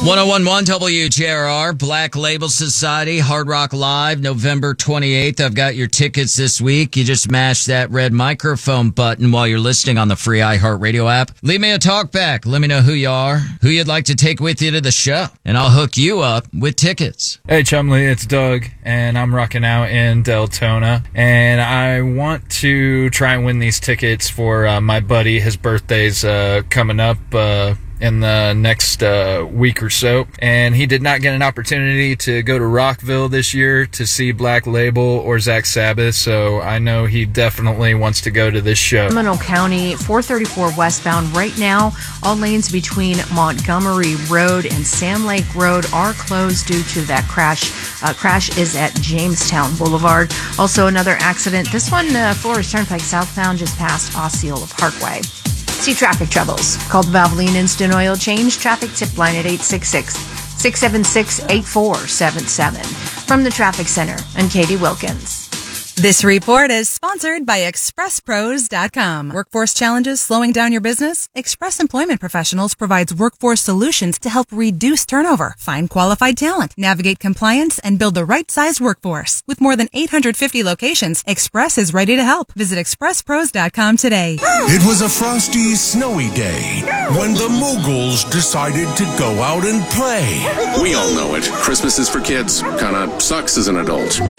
1011 WJRR, Black Label Society, Hard Rock Live, November 28th. I've got your tickets this week. You just mash that red microphone button while you're listening on the free iHeartRadio app. Leave me a talk back. Let me know who you are, who you'd like to take with you to the show, and I'll hook you up with tickets. Hey, Chumley, it's Doug, and I'm rocking out in Deltona, and I want to try and win these tickets for my buddy. His birthday's coming up in the next week or so, and he did not get an opportunity to go to Rockville this year to see Black Label or Zach Sabbath, so I know he definitely wants to go to this show. Seminole County, 434 westbound right now. All lanes between Montgomery Road and Sam Lake Road are closed due to that crash. Crash is at Jamestown Boulevard. Also another accident. This one, Flores Turnpike southbound just past Osceola Parkway. See traffic troubles. Call the Valvoline Instant Oil Change traffic tip line at 866-676-8477. From the Traffic Center, I'm Katie Wilkins. This report is sponsored by ExpressPros.com. Workforce challenges slowing down your business? Express Employment Professionals provides workforce solutions to help reduce turnover, find qualified talent, navigate compliance, and build the right-sized workforce. With more than 850 locations, Express is ready to help. Visit ExpressPros.com today. It was a frosty, snowy day when the Moogles decided to go out and play. We all know it. Christmas is for kids. Kinda sucks as an adult.